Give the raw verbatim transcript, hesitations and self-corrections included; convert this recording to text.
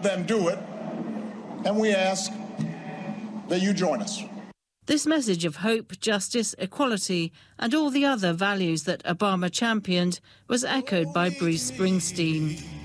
them do it, and we ask that you join us. This message of hope, justice, equality and all the other values that Obama championed was echoed by Bruce Springsteen.